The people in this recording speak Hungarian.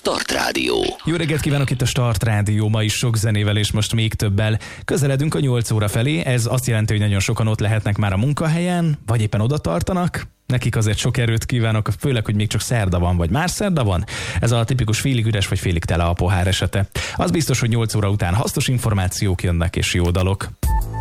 Start Rádió. Jó reggelt kívánok, itt a Start Rádió, ma is sok zenével és most még többel. Közeledünk a 8 óra felé, ez azt jelenti, hogy nagyon sokan ott lehetnek már a munkahelyen, vagy éppen oda tartanak. Nekik azért sok erőt kívánok, főleg, hogy még csak szerda van, vagy már szerda van. Ez a tipikus félig üres, vagy félig tele a pohár esete. Az biztos, hogy 8 óra után hasznos információk jönnek és jó dalok.